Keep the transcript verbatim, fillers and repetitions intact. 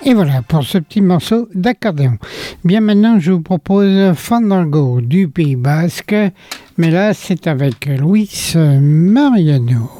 Et voilà pour ce petit morceau d'accordéon. Bien, maintenant je vous propose Fandango du Pays Basque, mais là c'est avec Luis Mariano.